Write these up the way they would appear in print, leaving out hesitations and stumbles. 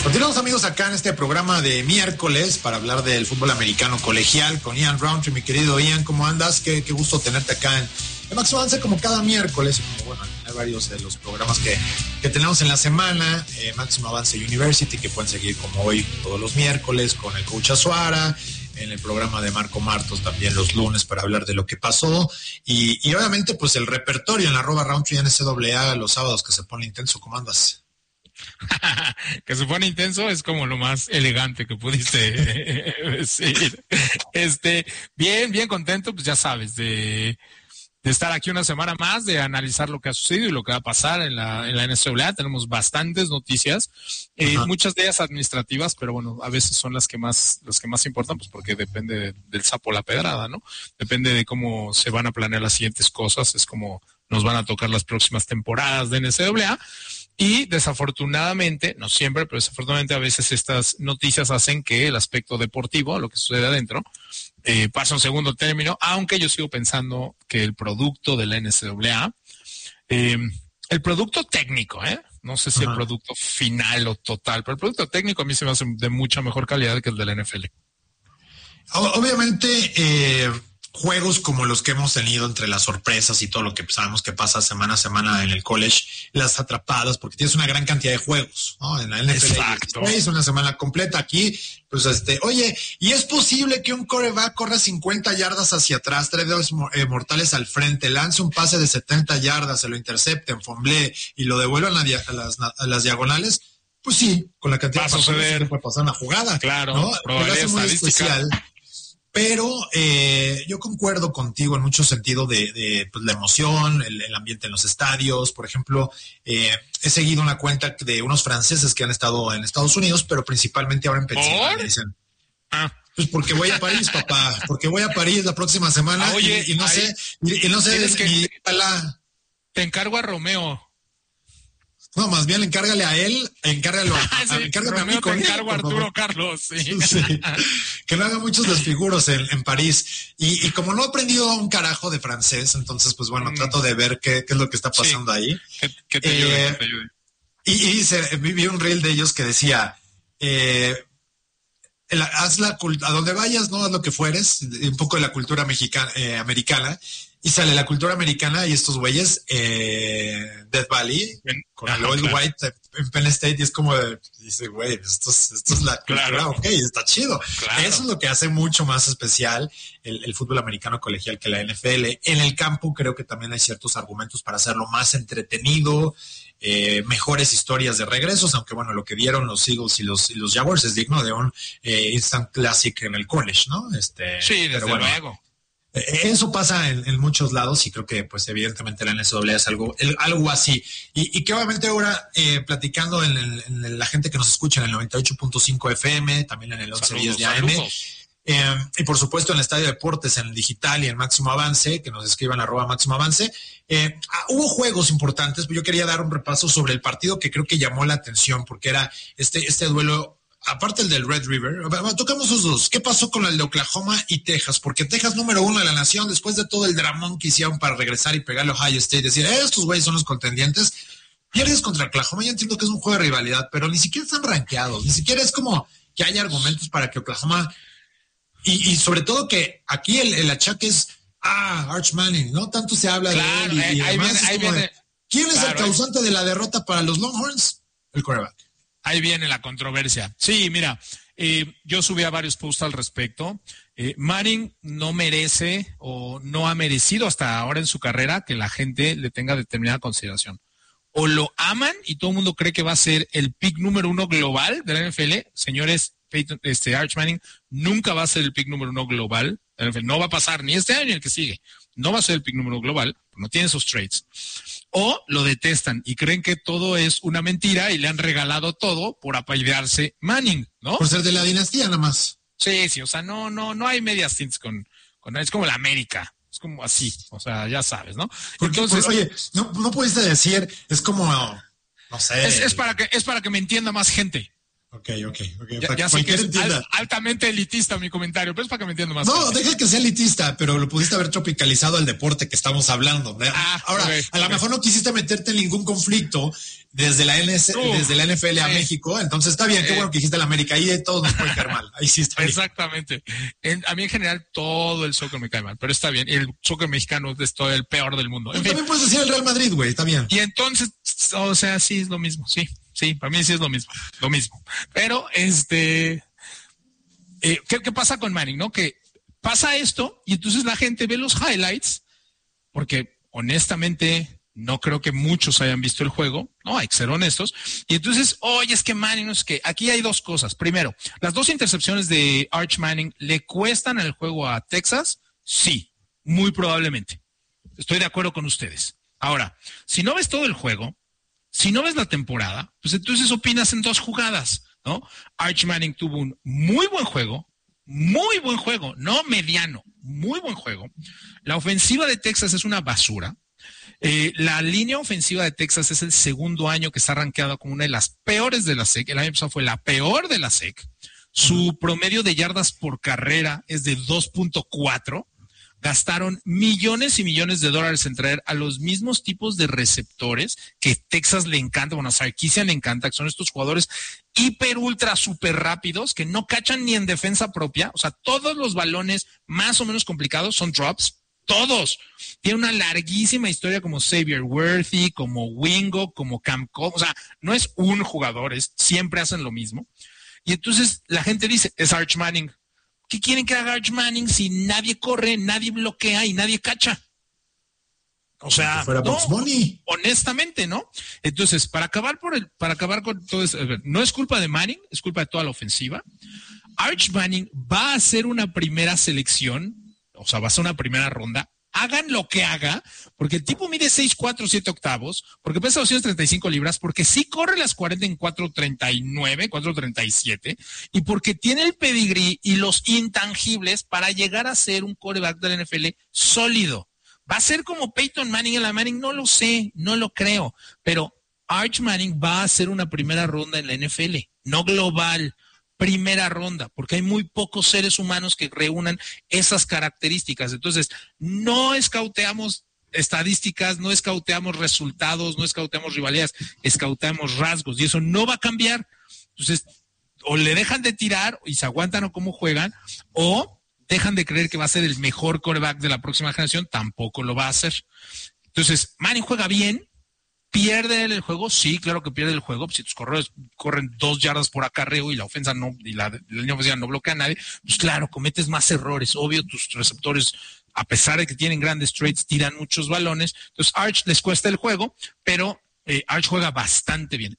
Continuamos, amigos, acá en este programa de miércoles para hablar del fútbol americano colegial con Ian Roundtree. Mi querido Ian, ¿cómo andas? Qué gusto tenerte acá en Máximo Avance, como cada miércoles. Como, bueno, hay varios de los programas que tenemos en la semana. Máximo Avance University, que pueden seguir como hoy todos los miércoles con el coach Azuara. En el programa de Marco Martos también los lunes para hablar de lo que pasó. Y obviamente, pues el repertorio en la @Roundtree NCAA los sábados que se pone intenso. ¿Cómo andas? Que se pone intenso es como lo más elegante que pudiste decir. Bien contento, pues ya sabes, de estar aquí una semana más, de analizar lo que ha sucedido y lo que va a pasar en la NCAA. Tenemos bastantes noticias, muchas de ellas administrativas, pero bueno, a veces son las que más importan, pues porque depende del sapo la pedrada, ¿no? Depende de cómo se van a planear las siguientes cosas, es como nos van a tocar las próximas temporadas de NCAA. Y desafortunadamente, no siempre, pero desafortunadamente a veces estas noticias hacen que el aspecto deportivo, lo que sucede adentro, pase a un segundo término, aunque yo sigo pensando que el producto de la NCAA, el producto técnico, no sé si el producto final o total, pero el producto técnico a mí se me hace de mucha mejor calidad que el de la NFL. Obviamente, juegos como los que hemos tenido entre las sorpresas y todo lo que sabemos que pasa semana a semana en el college, las atrapadas, porque tienes una gran cantidad de juegos, ¿no? En la NFL es una semana completa. Aquí, pues oye, ¿y es posible que un quarterback corra 50 yardas hacia atrás, 3 dedos mortales al frente, lance un pase de 70 yardas, se lo intercepten, fumble y lo devuelvan a las diagonales? Pues sí, con la cantidad de pasos que puede pasar una jugada. Claro, ¿no? probabilidad estadística. Especial. Pero yo concuerdo contigo en mucho sentido de pues, la emoción, el ambiente en los estadios. Por ejemplo, he seguido una cuenta de unos franceses que han estado en Estados Unidos, pero principalmente ahora en Pensilvania. Dicen, pues porque voy a París, papá, porque voy a París la próxima semana. Oye, y no sé ni te encargo a Romeo. No, más bien encárgale a él, encárgame a mí con él. Te encargo a Arturo Carlos, sí. Que no haga muchos desfiguros en París. Y como no he aprendido un carajo de francés, entonces, pues bueno, trato de ver qué es lo que está pasando ahí. Que te ayude. Y vi un reel de ellos que decía, a donde vayas, no haz lo que fueres, un poco de la cultura mexicana, americana. Y sale la cultura americana y estos güeyes, Death Valley, con el Old White en Penn State, y es como, dice, güey, esto es la cultura, claro. Ok, está chido. Claro. Eso es lo que hace mucho más especial el fútbol americano colegial que la NFL. En el campo creo que también hay ciertos argumentos para hacerlo más entretenido, mejores historias de regresos, aunque bueno, lo que dieron los Eagles y los Jaguars es digno de un instant classic en el college, ¿no? Sí, desde luego. Eso pasa en muchos lados y creo que pues evidentemente la NCAA es algo así y que obviamente ahora platicando en la gente que nos escucha en el 98.5 FM, también en el 1110 de AM y por supuesto en el Estadio Deportes, en el digital y en Máximo Avance, que nos escriban @Máximo Avance. Hubo juegos importantes, pero yo quería dar un repaso sobre el partido que creo que llamó la atención porque era este duelo. Aparte el del Red River, tocamos esos dos. ¿Qué pasó con el de Oklahoma y Texas? Porque Texas, número 1 de la nación, después de todo el dramón que hicieron para regresar y pegarle a Ohio State, decir, estos güeyes son los contendientes, pierdes contra Oklahoma. Yo entiendo que es un juego de rivalidad, pero ni siquiera están rankeados, ni siquiera es como que haya argumentos para que Oklahoma, y sobre todo que aquí el achaque es, Arch Manning, ¿no? Tanto se habla de él y demás. ¿Quién es el causante de la derrota para los Longhorns? El quarterback. Ahí viene la controversia. Sí, mira, yo subí a varios posts al respecto. Manning no merece o no ha merecido hasta ahora en su carrera que la gente le tenga determinada consideración. O lo aman y todo el mundo cree que va a ser el pick número 1 global de la NFL. Señores, Arch Manning nunca va a ser el pick número 1 global. No va a pasar ni este año ni el que sigue. No va a ser el pick número 1 global, no tiene esos traits. O lo detestan y creen que todo es una mentira y le han regalado todo por apellidarse Manning, ¿no? Por ser de la dinastía nada más. Sí, o sea, no hay medias tintas con es como la América, es como así, o sea, ya sabes, ¿no? Entonces, oye, no pudiste decir, es como, no sé. Es para que me entienda más gente. Ok. Ya sé que es altamente elitista mi comentario, pero es para que me entiendan más. No, deja que sea elitista, pero lo pudiste haber tropicalizado al deporte que estamos hablando. Ahora, a lo mejor no quisiste meterte en ningún conflicto desde la NFL a México, entonces está bien, qué bueno que dijiste la América, ahí todos nos pueden caer mal, ahí sí está bien. Exactamente. A mí en general todo el soccer me cae mal, pero está bien, y el soccer mexicano es todo el peor del mundo. También puedes decir el Real Madrid, güey, está bien. Y entonces, o sea, sí es lo mismo, sí, para mí sí es lo mismo. Pero, ¿qué pasa con Manning, no? Que pasa esto y entonces la gente ve los highlights, porque honestamente no creo que muchos hayan visto el juego, no, hay que ser honestos. Y entonces, oye, es que Manning, no es que aquí hay dos cosas. Primero, las dos intercepciones de Arch Manning le cuestan el juego a Texas, sí, muy probablemente. Estoy de acuerdo con ustedes. Ahora, si no ves todo el juego, si no ves la temporada, pues entonces opinas en dos jugadas, ¿no? Arch Manning tuvo un muy buen juego, no mediano, muy buen juego. La ofensiva de Texas es una basura. La línea ofensiva de Texas es el segundo año que está rankeada como una de las peores de la SEC. El año pasado fue la peor de la SEC. Su promedio de yardas por carrera es de 2.4. Gastaron millones y millones de dólares en traer a los mismos tipos de receptores que Texas le encanta, bueno, a Sarkisian le encanta, que son estos jugadores hiper, ultra, super rápidos que no cachan ni en defensa propia. O sea, todos los balones más o menos complicados son drops. Todos. Tiene una larguísima historia como Xavier Worthy, como Wingo, como Cam Cobb. O sea, no es un jugador, siempre hacen lo mismo. Y entonces la gente dice, es Arch Manning. ¿Qué quieren que haga Arch Manning si nadie corre, nadie bloquea y nadie cacha? O sea, no, honestamente, ¿no? Entonces, para acabar con todo eso, no es culpa de Manning, es culpa de toda la ofensiva. Arch Manning va a hacer una primera selección, o sea, va a ser una primera ronda. Hagan lo que haga, porque el tipo mide 6'4", 7 octavos, porque pesa 235 libras, porque sí corre las 40 en 4.39, 4.37, y porque tiene el pedigrí y los intangibles para llegar a ser un quarterback de la NFL sólido. ¿Va a ser como Peyton Manning en la Manning? No lo sé, no lo creo, pero Arch Manning va a hacer una primera ronda en la NFL, no global. Primera ronda, porque hay muy pocos seres humanos que reúnan esas características. Entonces, no escauteamos estadísticas, no escauteamos resultados, no escauteamos rivalidades, escauteamos rasgos, y eso no va a cambiar. Entonces, o le dejan de tirar y se aguantan o cómo juegan, o dejan de creer que va a ser el mejor quarterback de la próxima generación, tampoco lo va a hacer. Entonces, Manning juega bien. ¿Pierde el juego? Sí, claro que pierde el juego. Si tus corredores corren 2 yardas por acarreo y la ofensa no, y la línea ofensiva no bloquea a nadie, pues claro, cometes más errores. Obvio, tus receptores, a pesar de que tienen grandes traits, tiran muchos balones. Entonces, Arch les cuesta el juego, pero Arch juega bastante bien.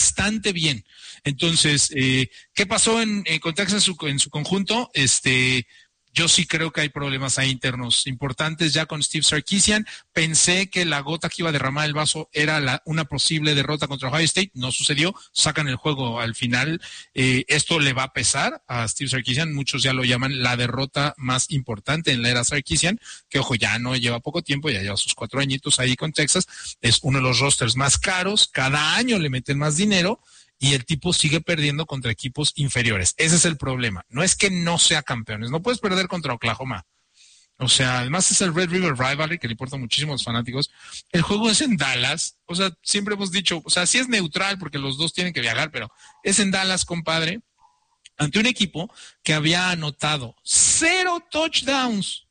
Entonces, ¿qué pasó con Texas en su conjunto? Yo sí creo que hay problemas ahí internos importantes ya con Steve Sarkisian. Pensé que la gota que iba a derramar el vaso era una posible derrota contra Ohio State. No sucedió. Sacan el juego al final. Esto le va a pesar a Steve Sarkisian. Muchos ya lo llaman la derrota más importante en la era Sarkisian, que ojo, ya no lleva poco tiempo, ya lleva sus 4 añitos ahí con Texas. Es uno de los rosters más caros. Cada año le meten más dinero. Y el tipo sigue perdiendo contra equipos inferiores. Ese es el problema. No es que no sea campeones. No puedes perder contra Oklahoma. O sea, además es el Red River Rivalry, que le importa muchísimo a los fanáticos. El juego es en Dallas. O sea, siempre hemos dicho, o sea, sí es neutral porque los dos tienen que viajar, pero es en Dallas, compadre, ante un equipo que había anotado 0 touchdowns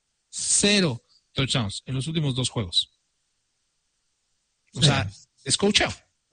en los últimos 2 juegos. O sea, es coacheo.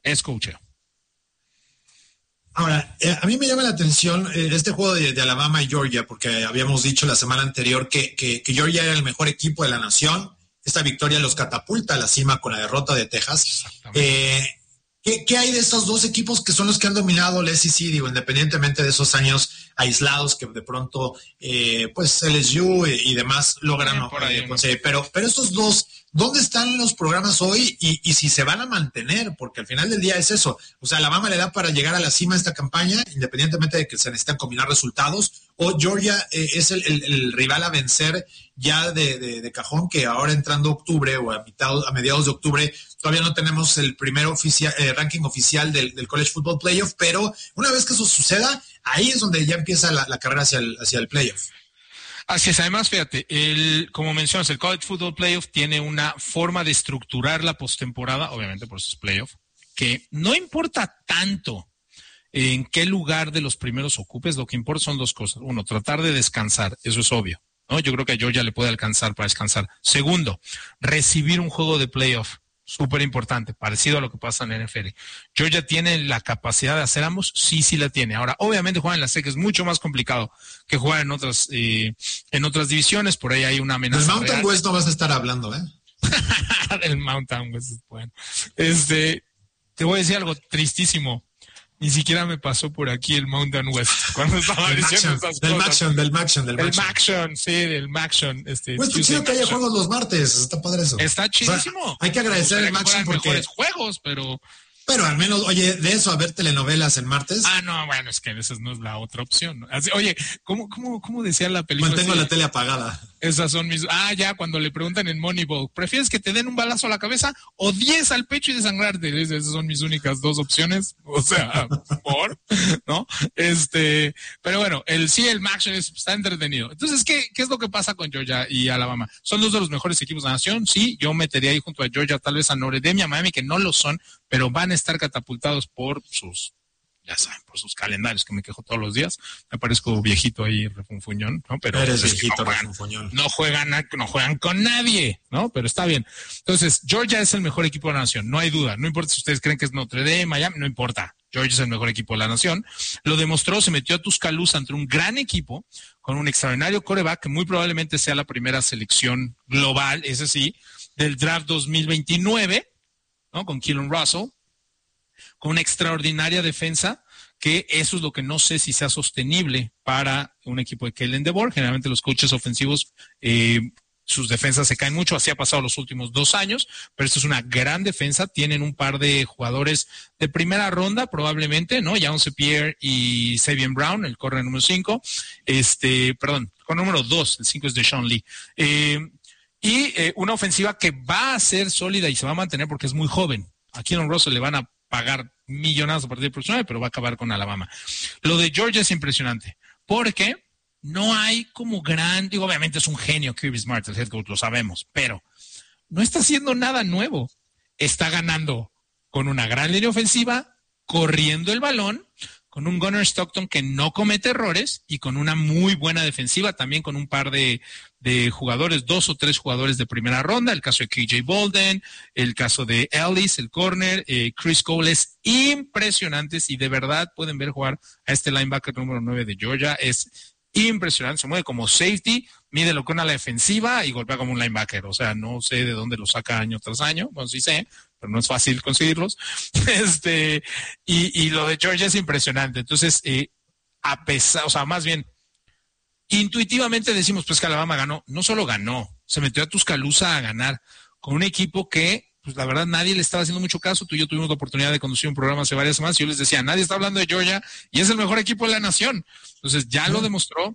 Ahora, a mí me llama la atención este juego de Alabama y Georgia, porque habíamos dicho la semana anterior que Georgia era el mejor equipo de la nación. Esta victoria los catapulta a la cima con la derrota de Texas. ¿Qué hay de estos dos equipos que son los que han dominado el SEC? Digo, independientemente de esos años aislados que de pronto, pues LSU y demás logran conseguir. Pero estos dos, ¿dónde están los programas hoy y si se van a mantener? Porque al final del día es eso. O sea, Alabama le da para llegar a la cima esta campaña, independientemente de que se necesitan combinar resultados, o Georgia es el rival a vencer ya de cajón que ahora entrando octubre o a mediados de octubre todavía no tenemos el primer ranking oficial del College Football Playoff, pero una vez que eso suceda, ahí es donde ya empieza la carrera hacia el playoff. Así es, además, fíjate, como mencionas, el College Football Playoff tiene una forma de estructurar la postemporada, obviamente por eso es playoff, que no importa tanto en qué lugar de los primeros ocupes, lo que importa son dos cosas. Uno, tratar de descansar, eso es obvio, ¿no? Yo creo que a Georgia le puede alcanzar para descansar. Segundo, recibir un juego de playoff, súper importante, parecido a lo que pasa en la NFL. Georgia tiene la capacidad de hacer ambos, sí la tiene. Ahora, obviamente jugar en la SEC es mucho más complicado que jugar en otras divisiones, por ahí hay una amenaza. Del Mountain West no vas a estar hablando, ¿eh? Del Mountain West, bueno. Te voy a decir algo tristísimo. Ni siquiera me pasó por aquí el Mountain West cuando estaba diciendo esas cosas. Del Maction. Sí, del Maction. Pues está chido que haya juegos los martes, está padre eso. Está chidísimo. O sea, hay que agradecer el Maction porque mejores juegos, pero al menos, oye, de eso a ver telenovelas en martes. No, bueno, es que esa no es la otra opción, ¿no? Así, oye, ¿cómo decía la película? Mantengo la tele apagada. Esas son mis... ya, cuando le preguntan en Moneyball, ¿prefieres que te den un balazo a la cabeza o 10 al pecho y desangrarte? Esas son mis únicas dos opciones. O sea, ¿no? Pero bueno, el Maction está entretenido. Entonces, ¿qué es lo que pasa con Georgia y Alabama? ¿Son dos de los mejores equipos de la nación? Sí, yo metería ahí junto a Georgia, tal vez a Notre Dame y a Miami, que no lo son, pero van a estar catapultados por sus calendarios, que me quejo todos los días. Me parezco viejito ahí, refunfuñón, ¿no? Pero eres viejito, refunfuñón. No juegan con nadie, ¿no? Pero está bien. Entonces, Georgia es el mejor equipo de la nación, no hay duda. No importa si ustedes creen que es Notre Dame, Miami, no importa. Georgia es el mejor equipo de la nación. Lo demostró, se metió a Tuscaloosa ante un gran equipo, con un extraordinario quarterback, que muy probablemente sea la primera selección global, ese sí, del draft 2029, ¿no? Con Keelan Russell, con una extraordinaria defensa, que eso es lo que no sé si sea sostenible para un equipo de Kellen DeBoer. Generalmente los coaches ofensivos, sus defensas se caen mucho, así ha pasado los últimos 2 años, pero esto es una gran defensa. Tienen un par de jugadores de primera ronda, probablemente, ¿no? Jaunce Pierre y Savion Brown, el corner número 5, con número 2, el 5 es Deshaun Lee. Y una ofensiva que va a ser sólida y se va a mantener porque es muy joven. A Keelan Russell le van a pagar millonadas a partir del próximo año, pero va a acabar con Alabama. Lo de Georgia es impresionante, porque no hay como obviamente es un genio Kirby Smart, el head coach, lo sabemos, pero no está haciendo nada nuevo. Está ganando con una gran línea ofensiva, corriendo el balón, con un Gunnar Stockton que no comete errores y con una muy buena defensiva, también con un par de jugadores, 2 o 3 jugadores de primera ronda, el caso de KJ Bolden, el caso de Ellis, el corner, Chris Cole, es impresionante. Si de verdad pueden ver jugar a este linebacker número 9 de Georgia, es impresionante, se mueve como safety, mide lo que una la defensiva y golpea como un linebacker. O sea, no sé de dónde lo saca año tras año, bueno, sí sé, pero no es fácil conseguirlos. Y lo de Georgia es impresionante. Entonces, más bien, intuitivamente decimos, pues que Alabama ganó. No solo ganó, se metió a Tuscaloosa a ganar con un equipo que, pues la verdad, nadie le estaba haciendo mucho caso. Tú y yo tuvimos la oportunidad de conducir un programa hace varias semanas y yo les decía, nadie está hablando de Georgia y es el mejor equipo de la nación. Entonces, ya lo demostró.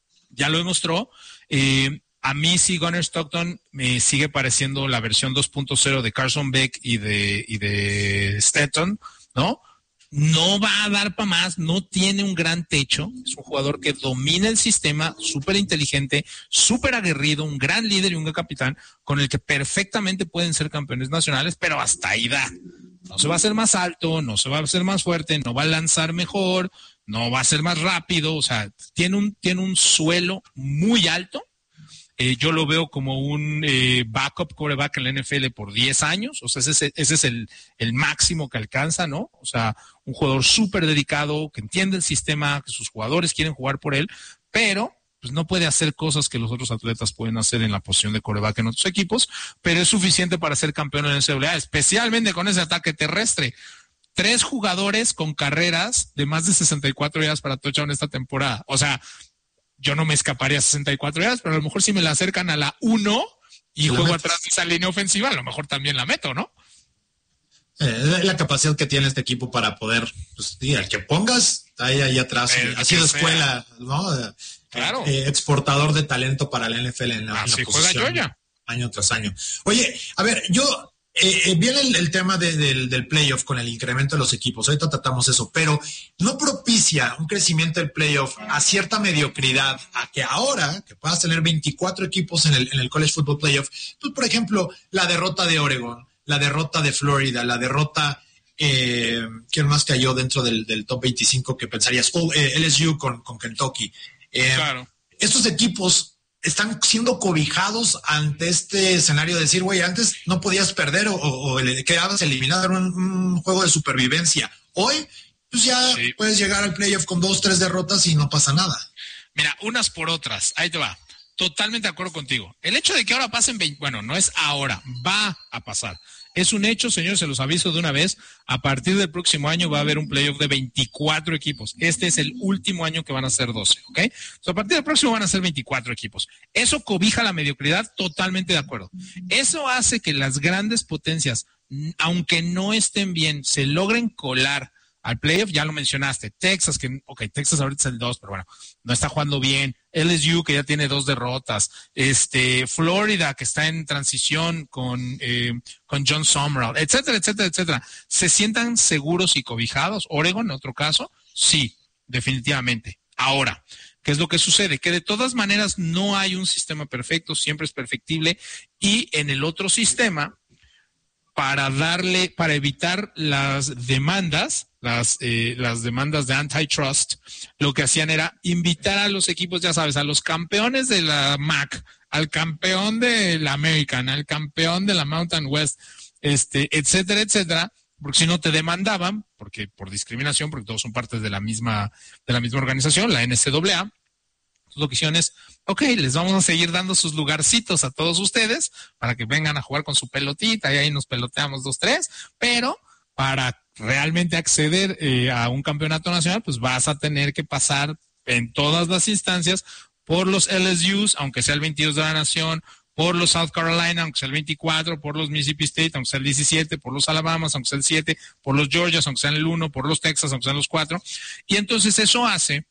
A mí sí, Gunnar Stockton me sigue pareciendo la versión 2.0 de Carson Beck y de Stetson, ¿no? No va a dar para más, no tiene un gran techo, es un jugador que domina el sistema, súper inteligente, súper aguerrido, un gran líder y un gran capitán, con el que perfectamente pueden ser campeones nacionales, pero hasta ahí da. No se va a hacer más alto, no se va a hacer más fuerte, no va a lanzar mejor, no va a ser más rápido, o sea, tiene un suelo muy alto. Yo lo veo como un backup quarterback en la NFL por 10 años, o sea, ese es el máximo que alcanza, ¿no? O sea, un jugador súper dedicado, que entiende el sistema, que sus jugadores quieren jugar por él, pero pues no puede hacer cosas que los otros atletas pueden hacer en la posición de quarterback en otros equipos, pero es suficiente para ser campeón en la NCAA, especialmente con ese ataque terrestre. 3 jugadores con carreras de más de 64 yardas para touchdown esta temporada, o sea, yo no me escaparía a 64 yardas, pero a lo mejor si me la acercan a la 1 y juego atrás de esa línea ofensiva, a lo mejor también la meto, ¿no? La capacidad que tiene este equipo para poder, pues, al que pongas, ahí atrás, ha sido escuela, ¿no? Claro. Exportador de talento para la NFL en la Así posición, juega Georgia. Año tras año. Oye, a ver, yo viene el tema del playoff con el incremento de los equipos. Ahorita tratamos eso, pero no propicia un crecimiento del playoff a cierta mediocridad, a que ahora que puedas tener 24 equipos en el College Football Playoff, pues, por ejemplo, la derrota de Oregon, la derrota de Florida, la derrota, ¿quién más cayó dentro del top 25 que pensarías? LSU con Kentucky. Claro. Estos equipos están siendo cobijados ante este escenario de decir, güey, antes no podías perder o quedabas eliminado en un juego de supervivencia. Hoy, pues ya puedes llegar al playoff con 2, 3 derrotas y no pasa nada. Mira, unas por otras, ahí te va. Totalmente de acuerdo contigo. El hecho de que ahora pasen 20, bueno, no es ahora, va a pasar. Es un hecho, señores, se los aviso de una vez. A partir del próximo año va a haber un playoff de 24 equipos. Este es el último año que van a ser 12, ¿ok? A partir del próximo van a ser 24 equipos. Eso cobija la mediocridad, totalmente de acuerdo. Eso hace que las grandes potencias, aunque no estén bien, se logren colar al playoff. Ya lo mencionaste. Texas, Texas ahorita es el 2, pero bueno, no está jugando bien. LSU, que ya tiene 2 derrotas. Florida, que está en transición con John Summerall, etcétera, etcétera, etcétera. ¿Se sientan seguros y cobijados? Oregon, en otro caso, sí, definitivamente. Ahora, ¿qué es lo que sucede? Que de todas maneras no hay un sistema perfecto, siempre es perfectible, y en el otro sistema, para evitar las demandas, las demandas de antitrust, lo que hacían era invitar a los equipos, ya sabes, a los campeones de la MAC, al campeón de la American, al campeón de la Mountain West, etcétera, etcétera, porque si no te demandaban, porque por discriminación, porque todos son partes de la misma organización, la NCAA. Lo que hicieron es, les vamos a seguir dando sus lugarcitos a todos ustedes para que vengan a jugar con su pelotita y ahí nos peloteamos 2, 3, pero para realmente acceder a un campeonato nacional, pues vas a tener que pasar en todas las instancias por los LSUs, aunque sea el 22 de la nación, por los South Carolina, aunque sea el 24, por los Mississippi State, aunque sea el 17, por los Alabamas, aunque sea el 7, por los Georgias, aunque sea el 1, por los Texas, aunque sean los 4. Y entonces eso hace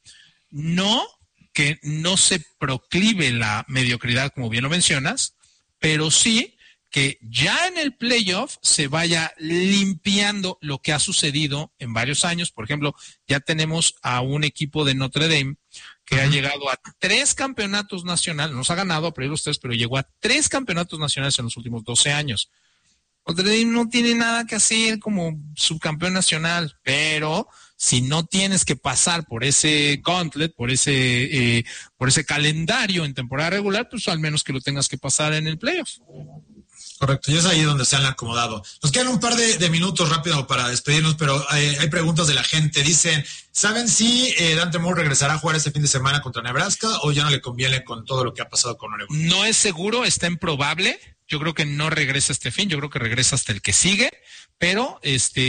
que no se proclive la mediocridad, como bien lo mencionas, pero sí que ya en el playoff se vaya limpiando lo que ha sucedido en varios años. Por ejemplo, ya tenemos a un equipo de Notre Dame que ha llegado a 3 campeonatos nacionales, nos ha ganado a perder los 3, pero llegó a 3 campeonatos nacionales en los últimos 12 años. Notre Dame no tiene nada que hacer como subcampeón nacional, pero si no tienes que pasar por ese gauntlet, por ese calendario en temporada regular, pues al menos que lo tengas que pasar en el playoff. Correcto, y es ahí donde se han acomodado. Nos quedan un par de minutos rápido para despedirnos, pero hay preguntas de la gente. Dicen, ¿saben si Dante Moore regresará a jugar este fin de semana contra Nebraska o ya no le conviene con todo lo que ha pasado con Oregon? No es seguro, está improbable. Yo creo que no regresa este fin, yo creo que regresa hasta el que sigue, pero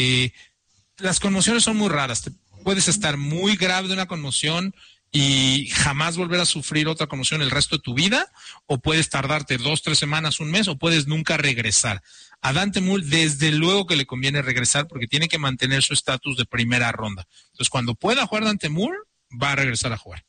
las conmociones son muy raras. Puedes estar muy grave de una conmoción y jamás volver a sufrir otra conmoción el resto de tu vida, o puedes tardarte 2, 3 semanas, un mes, o puedes nunca regresar. A Dante Moore desde luego que le conviene regresar porque tiene que mantener su estatus de primera ronda. Entonces cuando pueda jugar Dante Moore, va a regresar a jugar.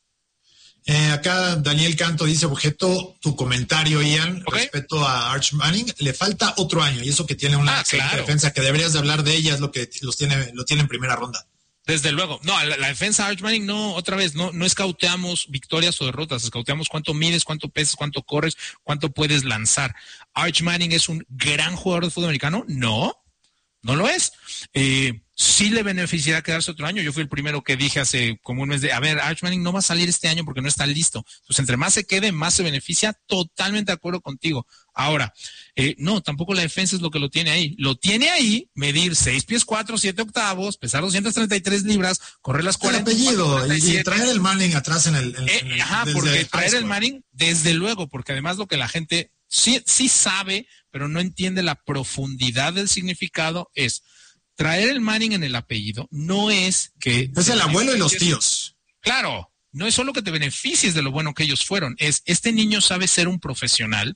Acá Daniel Canto dice, objeto tu comentario, Ian, respecto a Arch Manning, le falta otro año, y eso que tiene una excelente defensa, que deberías de hablar de ella, es lo que lo tiene en primera ronda. Desde luego. No, la defensa Arch Manning no escauteamos victorias o derrotas, escauteamos cuánto mides, cuánto pesas, cuánto corres, cuánto puedes lanzar. Arch Manning es un gran jugador de fútbol americano, no lo es. Sí le beneficiará quedarse otro año. Yo fui el primero que dije hace como un mes Arch Manning no va a salir este año porque no está listo. Entonces, entre más se quede, más se beneficia. Totalmente de acuerdo contigo. Ahora, no, tampoco la defensa es lo que lo tiene ahí. Lo tiene ahí medir 6 pies 4, 7 octavos, pesar 233 libras, correr las 40. El apellido y traer el Manning atrás en el porque traer el Manning, desde luego, porque además lo que la gente sí sabe, pero no entiende la profundidad del significado es traer el Manning en el apellido no es que... Es el abuelo y los tíos. Claro, no es solo que te beneficies de lo bueno que ellos fueron, es este niño sabe ser un profesional,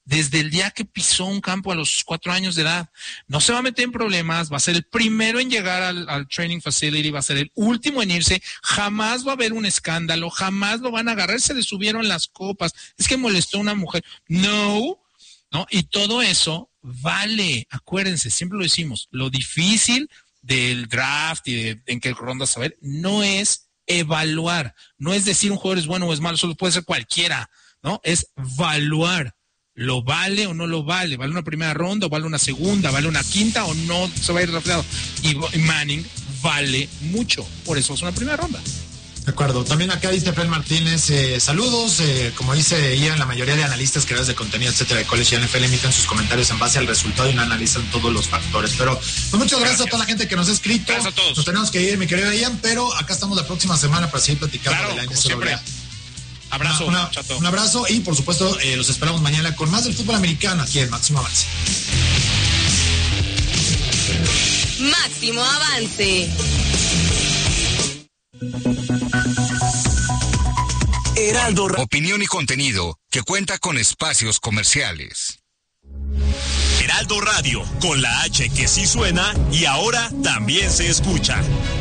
desde el día que pisó un campo a los 4 años de edad. No se va a meter en problemas, va a ser el primero en llegar al training facility, va a ser el último en irse, jamás va a haber un escándalo, jamás lo van a agarrar, se le subieron las copas, es que molestó a una mujer. No, y todo eso vale, acuérdense, siempre lo decimos, lo difícil del draft y en qué ronda saber, no es evaluar, no es decir un jugador es bueno o es malo, solo puede ser cualquiera, ¿no? Es evaluar, ¿lo vale o no lo vale? ¿Vale una primera ronda o vale una segunda? ¿Vale una quinta o no se va a ir drafteado? Y Manning vale mucho, por eso es una primera ronda. De acuerdo. También acá dice Fred Martínez, saludos, como dice Ian, la mayoría de analistas, creadores de contenido, etcétera, de college y NFL emiten sus comentarios en base al resultado y no analizan todos los factores. Pero pues muchas gracias a toda la gente que nos ha escrito. Gracias a todos. Nos tenemos que ir, mi querido Ian, pero acá estamos la próxima semana para seguir platicando de la NCAA. Abrazo, Chato. Un abrazo y por supuesto los esperamos mañana con más del fútbol americano aquí en Máximo Avance. Máximo Avance. Heraldo, opinión y contenido que cuenta con espacios comerciales. Heraldo Radio, con la H que sí suena y ahora también se escucha.